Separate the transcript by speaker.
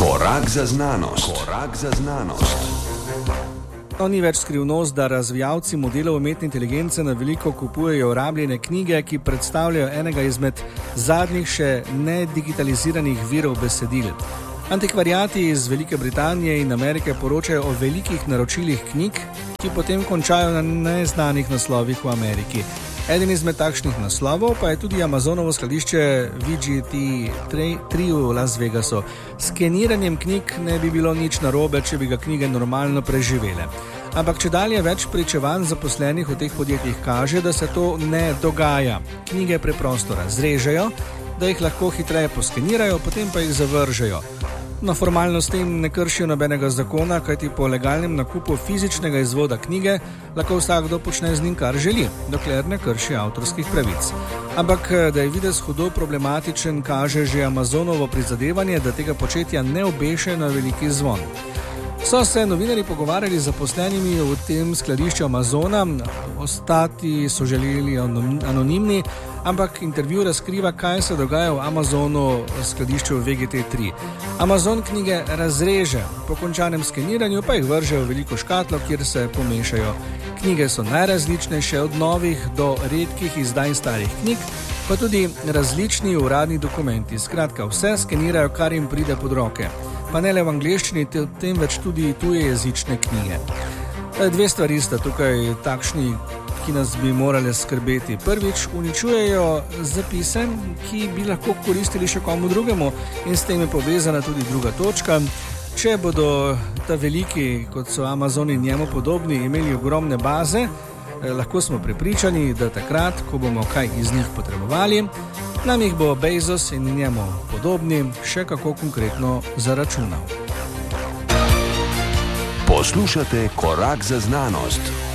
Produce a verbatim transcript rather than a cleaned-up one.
Speaker 1: Korak za znanost. Korak za znanost.
Speaker 2: No, ni več skrivnost, da razvijalci modelov umetne inteligence na veliko kupujejo rabljene knjige, ki predstavljajo enega izmed zadnjih še nedigitaliziranih virov besedil. Antikvariati iz Velike Britanije in Amerike poročajo o velikih naročilih knjig, ki potem končajo na neznanih naslovih v Ameriki. Eden izmed takšnih naslovov pa je tudi Amazonovo skladišče V G T tri v Las Vegasu. S skeniranjem knjig ne bi bilo nič narobe, če bi ga knjige normalno preživele. Ampak čedalje več pričevanj zaposlenih v teh podjetjih kaže, da se to ne dogaja. Knjige preprosto razrežejo, da jih lahko hitreje poskenirajo, potem pa jih zavržejo. No, formalno s tem ne kršijo nobenega zakona, kajti po legalnem nakupu fizičnega izvoda knjige lahko vsakdo počne z njim, kar želi, dokler ne krši avtorskih pravic. Ampak, da je videz hudo problematičen, kaže že Amazonovo prizadevanje, da tega početja ne obeše na veliki zvon. So se novinarji pogovarjali z zaposlenimi v tem skladišču Amazona, ostati so želeli anonimni, ampak intervju razkriva, kaj se dogaja v Amazonu skladišču V G T tri. Amazon knjige razreže, po končanem skeniranju pa jih vrže v veliko škatlo, kjer se pomešajo. Knjige so najrazličnejše, od novih do redkih izdaj starih knjig, pa tudi različni uradni dokumenti. Skratka, vse skenirajo, kar jim pride pod roke. Pa ne le v angleščini, temveč tudi tuje jezične knjige. Dve stvari sta tukaj takšni, ki nas bi morali skrbeti. Prvič, uničujejo zapise, ki bi lahko koristili še komu drugemu, in s tem je povezana tudi druga točka. Če bodo ta veliki, kot so Amazon in njemu podobni, imeli ogromne baze, lahko smo prepričani, da takrat, ko bomo kaj iz njih potrebovali, nam jih bo Bezos in njemu podobni še kako konkretno zaračunal.
Speaker 1: Poslušate Korak za znanost.